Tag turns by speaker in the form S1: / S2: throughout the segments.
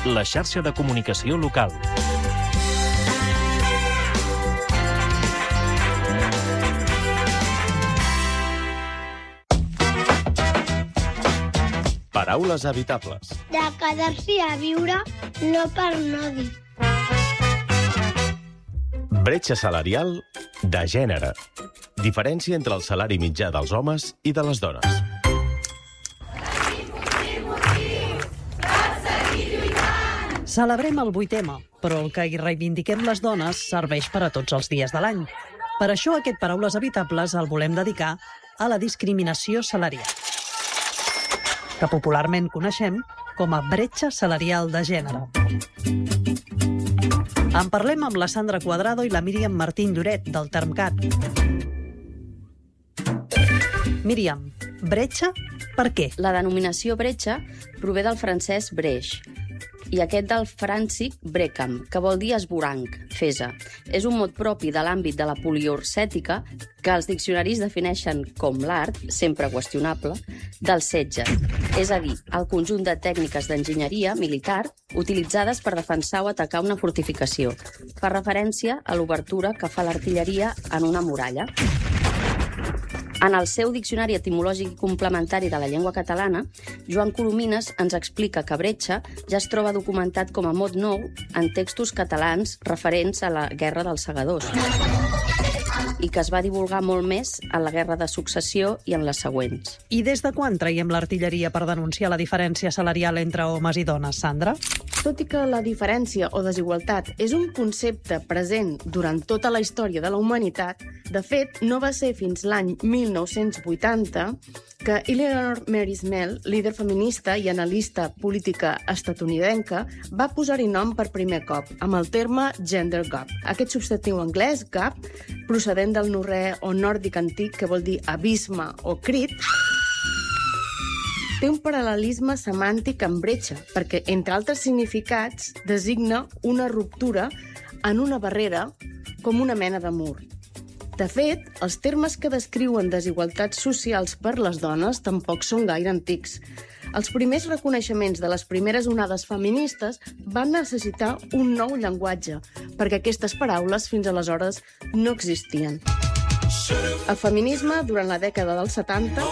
S1: la xarxa de comunicació local. Paraules evitables.
S2: De quedar-s'hi a viure, no per no dir.
S1: Bretxa salarial de gènere. Diferència entre el salari mitjà dels homes i de les dones.
S3: Celebrem el 8M, però el que hi reivindiquem les dones serveix per a tots els dies de l'any. Per això aquest Paraules Evitables el volem dedicar a la discriminació salarial, que popularment coneixem com a bretxa salarial de gènere. En parlem amb la Sandra Cuadrado i la Míriam Martín Lloret, del Termcat. Míriam, bretxa, per què?
S4: La denominació bretxa prové del francès breix, i aquest del fràncic brecam, que vol dir esvoranc, fesa. És un mot propi de l'àmbit de la poliorcètica que els diccionaris defineixen com l'art, sempre qüestionable, del setge. És a dir, el conjunt de tècniques d'enginyeria militar utilitzades per defensar o atacar una fortificació. Fa referència a l'obertura que fa l'artilleria en una muralla. En el seu diccionari etimològic complementari de la llengua catalana, Joan Coromines ens explica que bretxa ja es troba documentat com a mot nou en textos catalans referents a la Guerra dels Segadors i que es va divulgar molt més en la Guerra de Successió i en les següents.
S3: I des de quan traiem l'artilleria per denunciar la diferència salarial entre homes i dones, Sandra?
S5: Tot i que la diferència o desigualtat és un concepte present durant tota la història de la humanitat, de fet, no va ser fins l'any 1980 que Eleanor Mary Smell, líder feminista i analista política estatunidenca, va posar-hi nom per primer cop, amb el terme gender gap. Aquest substantiu anglès, gap, procedent del norrè o nòrdic antic, que vol dir abisme o crit, té un paral·lelisme semàntic amb bretxa, perquè, entre altres significats, designa una ruptura en una barrera com una mena de mur. De fet, els termes que descriuen desigualtats socials per les dones tampoc són gaire antics. Els primers reconeixements de les primeres onades feministes van necessitar un nou llenguatge, perquè aquestes paraules fins aleshores no existien. El feminisme, durant la dècada dels 70,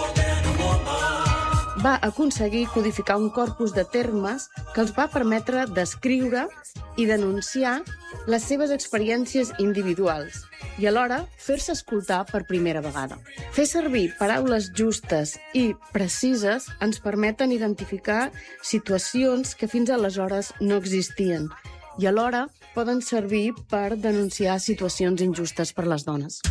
S5: va aconseguir codificar un corpus de termes que els va permetre descriure i denunciar les seves experiències individuals i alhora fer-se escoltar per primera vegada. Fer servir paraules justes i precises ens permeten identificar situacions que fins aleshores no existien i alhora poden servir per denunciar situacions injustes per les dones.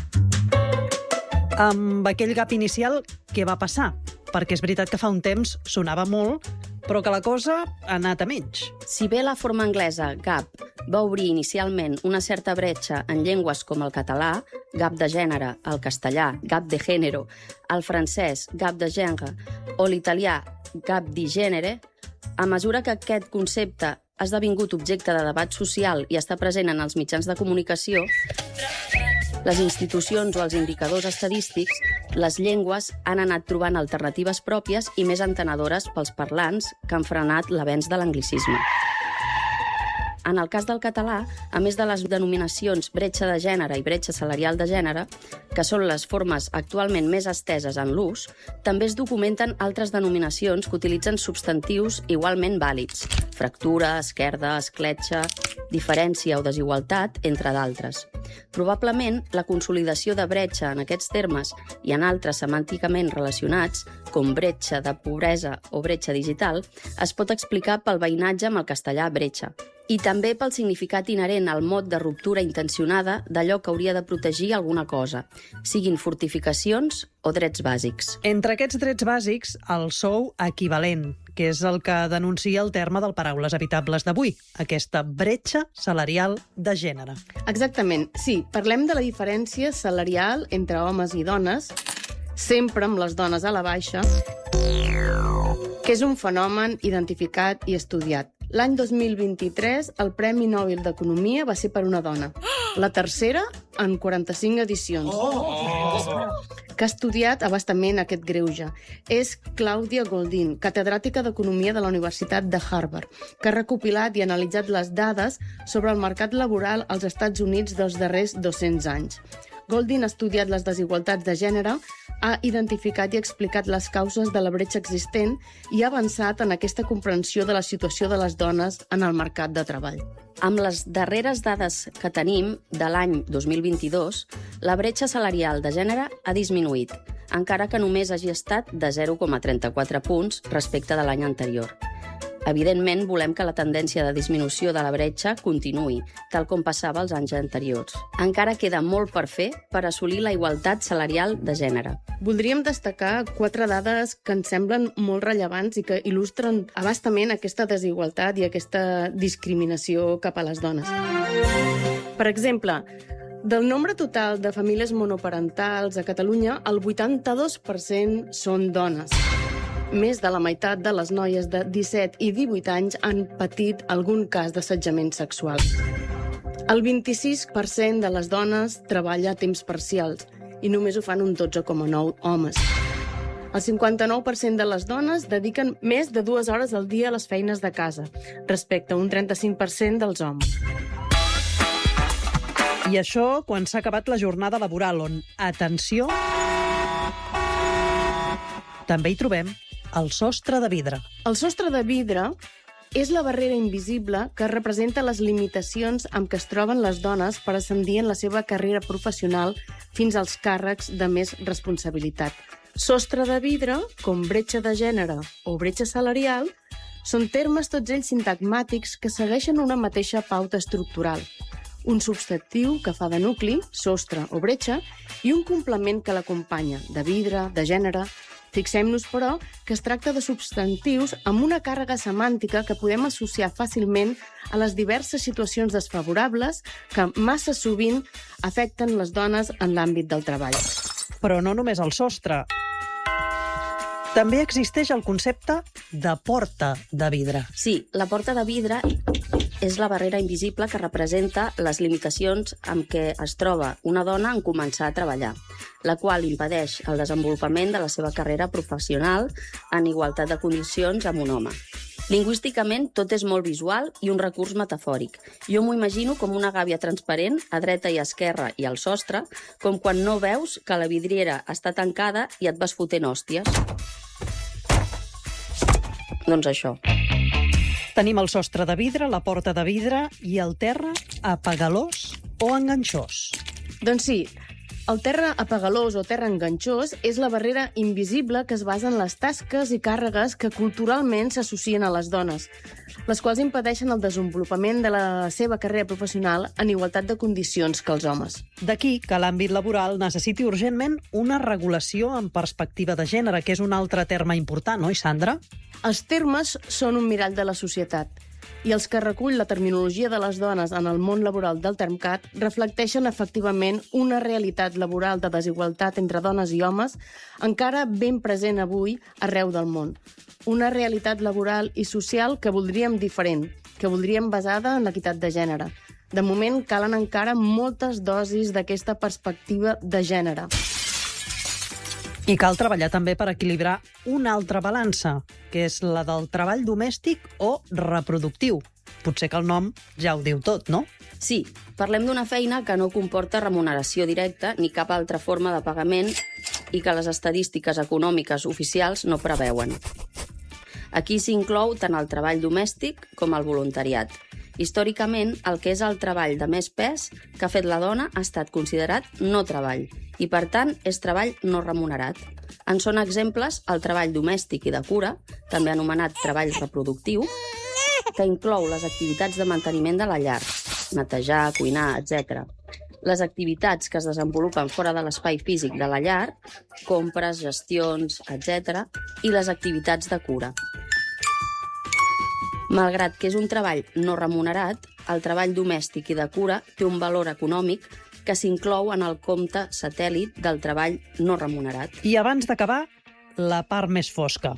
S3: Amb aquell gap inicial, què va passar? Perquè és veritat que fa un temps sonava molt, però que la cosa ha anat a menys.
S4: Si bé la forma anglesa, gap, va obrir inicialment una certa bretxa en llengües com el català, gap de gènere, el castellà, gap de género, el francès, gap de genre, o l'italià, gap di genere, a mesura que aquest concepte ha esdevingut objecte de debat social i està present en els mitjans de comunicació, les institucions o els indicadors estadístics, les llengües han anat trobant alternatives pròpies i més entenedores pels parlants que han frenat l'avenç de l'anglicisme. En el cas del català, a més de les denominacions bretxa de gènere i bretxa salarial de gènere, que són les formes actualment més esteses en l'ús, també es documenten altres denominacions que utilitzen substantius igualment vàlids: fractura, esquerda, escletxa, diferència o desigualtat, entre d'altres. Probablement, la consolidació de bretxa en aquests termes i en altres semànticament relacionats, com bretxa de pobresa o bretxa digital, es pot explicar pel veïnatge amb el castellà bretxa, i també pel significat inherent al mot de ruptura intencionada d'allò que hauria de protegir alguna cosa, siguin fortificacions o drets bàsics.
S3: Entre aquests drets bàsics, el sou equivalent, que és el que denuncia el terme del Paraules Evitables d'avui, aquesta bretxa salarial de gènere.
S5: Exactament, sí, parlem de la diferència salarial entre homes i dones, sempre amb les dones a la baixa, que és un fenomen identificat i estudiat. L'any 2023, el Premi Nobel d'Economia va ser per una dona. La tercera, en 45 edicions. Que ha estudiat a bastament aquest greuge. És Claudia Goldin, catedràtica d'Economia de la Universitat de Harvard, que ha recopilat i analitzat les dades sobre el mercat laboral als Estats Units dels darrers 200 anys. Goldin ha estudiat les desigualtats de gènere, ha identificat i explicat les causes de la bretxa existent i ha avançat en aquesta comprensió de la situació de les dones en el mercat de treball.
S4: Amb les darreres dades que tenim de l'any 2022, la bretxa salarial de gènere ha disminuït, encara que només hagi estat de 0,34 punts respecte de l'any anterior. Evidentment, volem que la tendència de disminució de la bretxa continuï, tal com passava els anys anteriors. Encara queda molt per fer per assolir la igualtat salarial de gènere.
S5: Voldríem destacar 4 dades que ens semblen molt rellevants i que il·lustren abastament aquesta desigualtat i aquesta discriminació cap a les dones. Per exemple, del nombre total de famílies monoparentals a Catalunya, el 82% són dones. Més de la meitat de les noies de 17 i 18 anys han patit algun cas d'assetjament sexual. El 26% de les dones treballa a temps parcials i només ho fan un 12,9 homes. El 59% de les dones dediquen més de 2 hores al dia a les feines de casa, respecte a un 35% dels homes.
S3: I això quan s'ha acabat la jornada laboral, on, atenció, també hi trobem el sostre de vidre.
S5: El sostre de vidre és la barrera invisible que representa les limitacions amb què es troben les dones per ascendir en la seva carrera professional fins als càrrecs de més responsabilitat. Sostre de vidre, com bretxa de gènere o bretxa salarial, són termes tots ells sintagmàtics que segueixen una mateixa pauta estructural. Un substantiu que fa de nucli, sostre o bretxa, i un complement que l'acompanya, de vidre, de gènere. Fixem-nos, però, que es tracta de substantius amb una càrrega semàntica que podem associar fàcilment a les diverses situacions desfavorables que massa sovint afecten les dones en l'àmbit del treball.
S3: Però no només el sostre. També existeix el concepte de porta de vidre.
S4: Sí, la porta de vidre és la barrera invisible que representa les limitacions amb què es troba una dona en començar a treballar, la qual impedeix el desenvolupament de la seva carrera professional en igualtat de condicions amb un home. Lingüísticament, tot és molt visual i un recurs metafòric. Jo m'ho imagino com una gàbia transparent a dreta i a esquerra i al sostre, com quan no veus que la vidriera està tancada i et vas fotent hòsties. Doncs això.
S3: Tenim el sostre de vidre, la porta de vidre i el terra apagalós o enganxós.
S5: Doncs sí, el terra apagalós o terra enganxós és la barrera invisible que es basa en les tasques i càrregues que culturalment s'associen a les dones, les quals impedeixen el desenvolupament de la seva carrera professional en igualtat de condicions que els homes.
S3: D'aquí que l'àmbit laboral necessiti urgentment una regulació en perspectiva de gènere, que és un altre terme important, oi, Sandra?
S5: Els termes són un mirall de la societat i els que recull la terminologia de les dones en el món laboral del Termcat reflecteixen efectivament una realitat laboral de desigualtat entre dones i homes encara ben present avui arreu del món. Una realitat laboral i social que voldríem diferent, que voldríem basada en l'equitat de gènere. De moment, calen encara moltes dosis d'aquesta perspectiva de gènere.
S3: I cal treballar també per equilibrar una altra balança, que és la del treball domèstic o reproductiu. Potser que el nom ja ho diu tot, no?
S4: Sí, parlem d'una feina que no comporta remuneració directa ni cap altra forma de pagament i que les estadístiques econòmiques oficials no preveuen. Aquí s'inclou tant el treball domèstic com el voluntariat. Històricament, el que és el treball de més pes que ha fet la dona ha estat considerat no treball i, per tant, és treball no remunerat. En són exemples el treball domèstic i de cura, també anomenat treball reproductiu, que inclou les activitats de manteniment de la llar, netejar, cuinar, etc. Les activitats que es desenvolupen fora de l'espai físic de la llar, compres, gestions, etc. i les activitats de cura. Malgrat que és un treball no remunerat, el treball domèstic i de cura té un valor econòmic que s'inclou en el compte satèl·lit del treball no remunerat.
S3: I abans d'acabar, la part més fosca.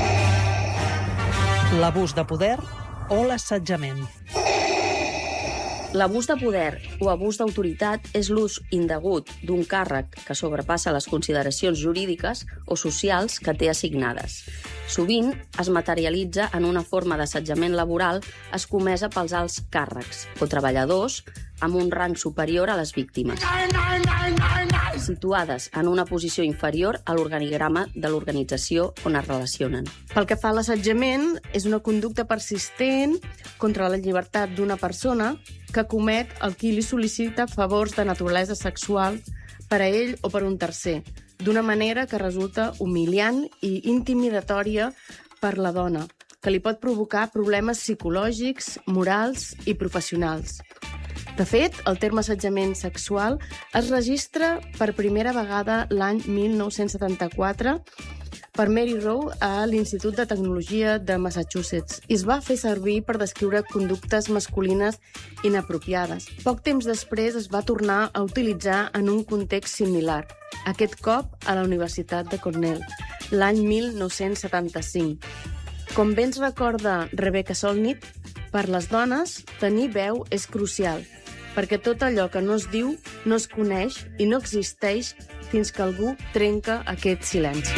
S3: L'abús de poder o l'assetjament.
S4: L'abús de poder o abús d'autoritat és l'ús indegut d'un càrrec que sobrepassa les consideracions jurídiques o socials que té assignades. Sovint es materialitza en una forma d'assetjament laboral escomesa pels alts càrrecs o treballadors amb un rang superior a les víctimes, situades en una posició inferior a l'organigrama de l'organització on es relacionen.
S5: Pel que fa a l'assetjament, és una conducta persistent contra la llibertat d'una persona que comet el qui li sol·licita favors de naturalesa sexual per a ell o per un tercer, d'una manera que resulta humiliant i intimidatòria per la dona, que li pot provocar problemes psicològics, morals i professionals. De fet, el terme assetjament sexual es registra per primera vegada l'any 1974 per Mary Rowe a l'Institut de Tecnologia de Massachusetts i es va fer servir per descriure conductes masculines inapropiades. Poc temps després es va tornar a utilitzar en un context similar, aquest cop a la Universitat de Cornell, l'any 1975. Com bé ens recorda Rebecca Solnit, per les dones, tenir veu és crucial, perquè tot allò que no es diu no es coneix i no existeix fins que algú trenca aquest silenci.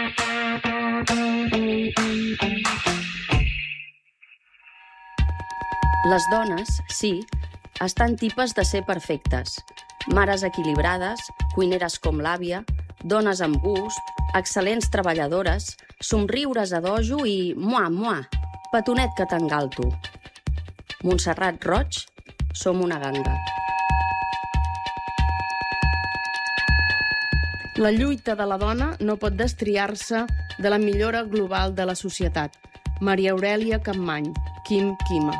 S4: Les dones, sí, estan tipes de ser perfectes. Mares equilibrades, cuineres com l'àvia, dones amb gust, excel·lents treballadores, somriures a dojo i muà, petonet que t'engalto. Montserrat Roig, som una ganga.
S5: La lluita de la dona no pot destriar-se de la millora global de la societat. Maria Aurèlia Capmany, Quim Quima.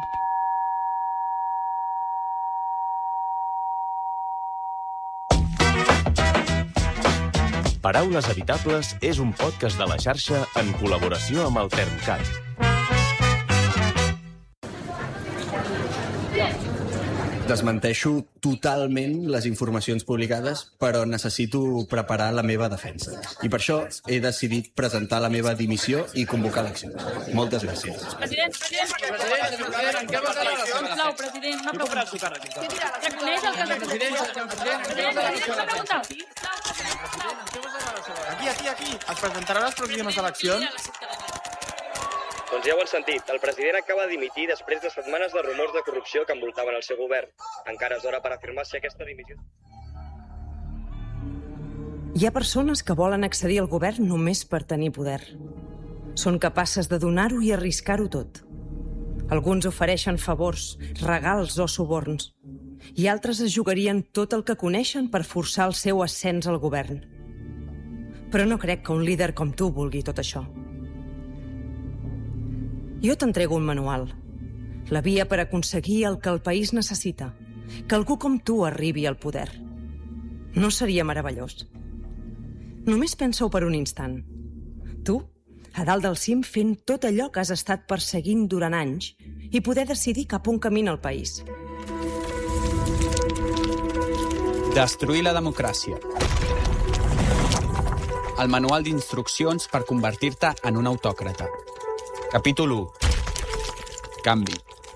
S1: Paraules Evitables és un podcast de la xarxa en col·laboració amb el Termcat.
S6: Desmenteixo totalment les informacions publicades, però necessito preparar la meva defensa. I per això he decidit presentar la meva dimissió i convocar eleccions. Moltes gràcies.
S7: President, una pregunta. Reconeix el cas de president?
S8: Aquí. Es presentaran les pròximes eleccions?
S9: Doncs ja ho han sentit. El president acaba de dimitir després de setmanes de rumors de corrupció que envoltaven el seu govern. Encara és hora per afirmar si aquesta dimissió...
S10: Hi ha persones que volen accedir al govern només per tenir poder. Són capaces de donar-ho i arriscar-ho tot. Alguns ofereixen favors, regals o suborns. I altres es jugarien tot el que coneixen per forçar el seu ascens al govern. Però no crec que un líder com tu vulgui tot això. Jo t'entrego un manual. La via per aconseguir el que el país necessita. Que algú com tu arribi al poder. No seria meravellós? Només pensa-ho per un instant. Tu, a dalt del cim, fent tot allò que has estat perseguint durant anys i poder decidir cap on camina el país.
S11: Destruir la democràcia. El manual d'instruccions per convertir-te en un autòcrata. Capítol 1. Canvi.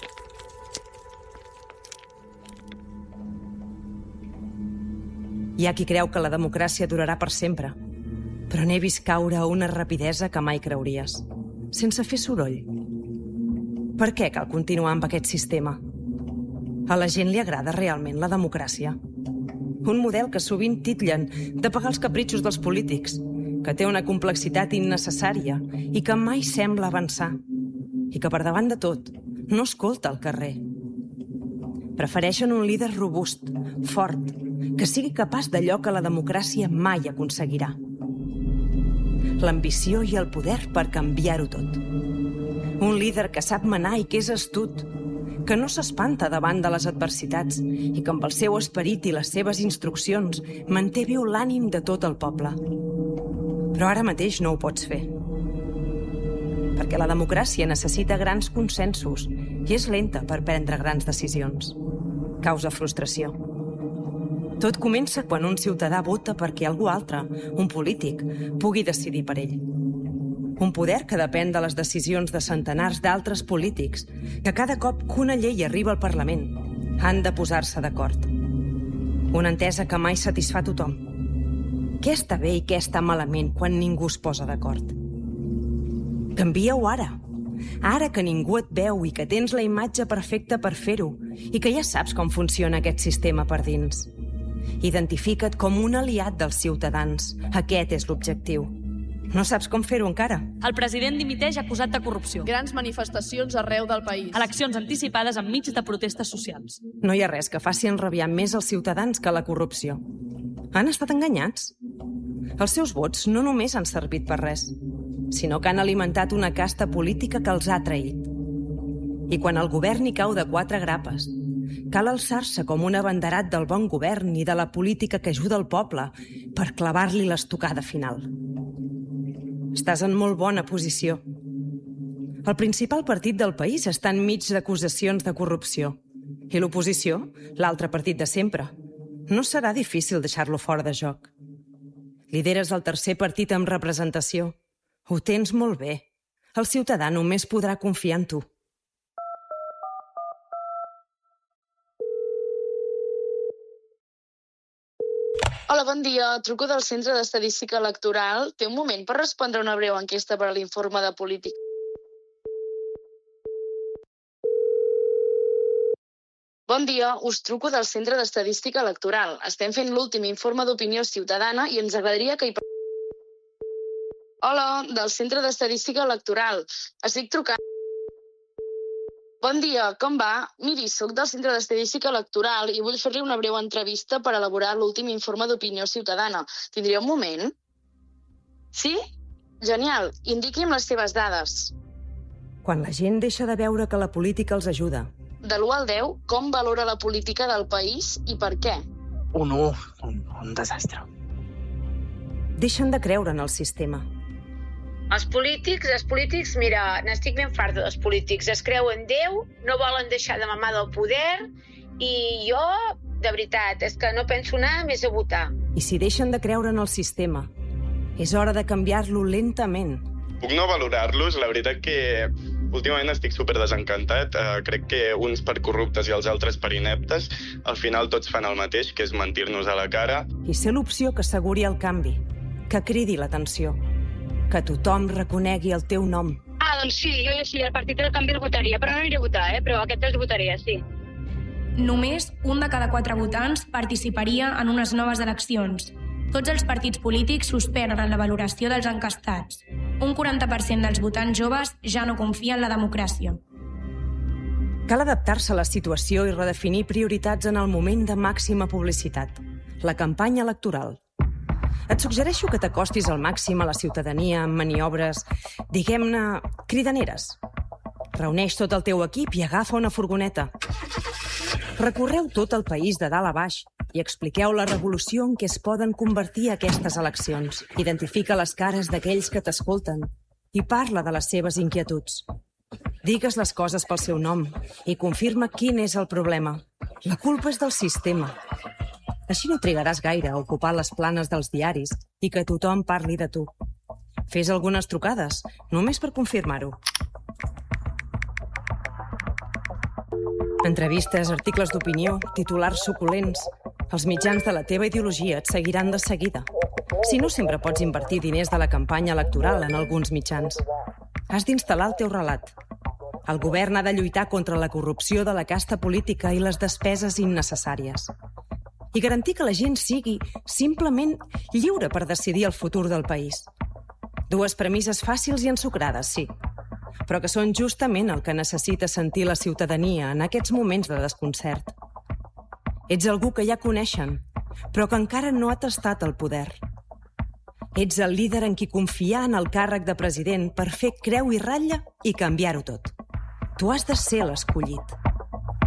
S10: Hi ha qui creu que la democràcia durarà per sempre, però n'he vist caure a una rapidesa que mai creuries, sense fer soroll. Per què cal continuar amb aquest sistema? A la gent li agrada realment la democràcia? Un model que sovint titllen de pagar els capritxos dels polítics, que té una complexitat innecessària i que mai sembla avançar, i que per davant de tot no escolta el carrer. Prefereixen un líder robust, fort, que sigui capaç d'allò que la democràcia mai aconseguirà. L'ambició i el poder per canviar-ho tot. Un líder que sap manar i que és astut, que no s'espanta davant de les adversitats i que amb el seu esperit i les seves instruccions manté viu l'ànim de tot el poble. Però ara mateix no ho pots fer. Perquè la democràcia necessita grans consensos i és lenta per prendre grans decisions. Causa frustració. Tot comença quan un ciutadà vota perquè algú altre, un polític, pugui decidir per ell. Un poder que depèn de les decisions de centenars d'altres polítics, que cada cop que una llei arriba al Parlament Han de posar-se d'acord. Una entesa que mai satisfà tothom. Què està bé i què està malament quan ningú es posa d'acord? Canvia-ho ara. Ara que ningú et veu i que tens la imatge perfecta per fer-ho i que ja saps com funciona aquest sistema per dins. Identifica't com un aliat dels ciutadans. Aquest és l'objectiu. No saps com fer-ho encara?
S7: El president dimiteix acusat de corrupció.
S12: Grans manifestacions arreu del país.
S7: Eleccions anticipades enmig de protestes socials.
S10: No hi ha res que faci enrabiar més els ciutadans que la corrupció. Han estat enganyats. Els seus vots no només han servit per res, sinó que han alimentat una casta política que els ha traït. I quan el govern hi cau de 4 grapes, cal alçar-se com un abanderat del bon govern i de la política que ajuda el poble per clavar-li l'estocada final. Estàs en molt bona posició. El principal partit del país està enmig d'acusacions de corrupció. I l'oposició, l'altre partit de sempre. No serà difícil deixar-lo fora de joc. Lideres el tercer partit amb representació. Ho tens molt bé. El ciutadà només podrà confiar en tu.
S5: Hola, bon dia. Truco del Centre d'Estadística Electoral. Té un moment per respondre una breu enquesta per a l'informe de política. Bon dia, us truco del Centre d'Estadística Electoral. Estem fent l'últim informe d'opinió ciutadana i ens agradaria que hi... Hola, del Centre d'Estadística Electoral. Estic trucant... Bon dia, com va? Miri, soc del Centre d'Estadística Electoral i vull fer-li una breu entrevista per elaborar l'últim informe d'opinió ciutadana. Tindria un moment? Sí? Genial. Indiqui'm les seves dades.
S10: Quan la gent deixa de veure que la política els ajuda.
S5: De l'1 al 10, com valora la política del país i per què?
S8: Un 1, un desastre.
S10: Deixen de creure en el sistema.
S13: Els polítics, mira, n'estic ben farta dels polítics. Es creuen Déu, no volen deixar de mamar del poder i jo, de veritat, és que no penso anar més a votar.
S10: I si deixen de creure en el sistema, és hora de canviar-lo lentament.
S14: Puc no valorar-los, la veritat que últimament estic super desencantat. Crec que uns per corruptes i els altres per ineptes, al final tots fan el mateix, que és mentir-nos a la cara.
S10: I ser l'opció que asseguri el canvi, que cridi l'atenció. Que tothom reconegui el teu nom.
S13: Doncs sí, jo sí, el Partit del Canvi el votaria, però no aniré a votar, però aquest els votaria, sí.
S15: Només un de cada 4 votants participaria en unes noves eleccions. Tots els partits polítics suspenen en la valoració dels encastats. Un 40% dels votants joves ja no confien en la democràcia.
S10: Cal adaptar-se a la situació i redefinir prioritats en el moment de màxima publicitat, la campanya electoral. Et suggereixo que t'acostis al màxim a la ciutadania amb maniobres, diguem-ne, cridaneres. Reuneix tot el teu equip i agafa una furgoneta. Recorreu tot el país de dalt a baix i expliqueu la revolució en què es poden convertir aquestes eleccions. Identifica les cares d'aquells que t'escolten i parla de les seves inquietuds. Digues les coses pel seu nom i confirma quin és el problema. La culpa és del sistema. Així no trigaràs gaire a ocupar les planes dels diaris i que tothom parli de tu. Fes algunes trucades, només per confirmar-ho. Entrevistes, articles d'opinió, titulars suculents. Els mitjans de la teva ideologia et seguiran de seguida. Si no, sempre pots invertir diners de la campanya electoral en alguns mitjans. Has d'instal·lar el teu relat. El govern ha de lluitar contra la corrupció de la casta política i les despeses innecessàries. I garantir que la gent sigui simplement lliure per decidir el futur del país. 2 premisses fàcils i ensucrades, sí, però que són justament el que necessita sentir la ciutadania en aquests moments de desconcert. Ets algú que ja coneixen, però que encara no ha tastat el poder. Ets el líder en qui confiar en el càrrec de president per fer creu i ratlla i canviar-ho tot. Tu has de ser l'escollit.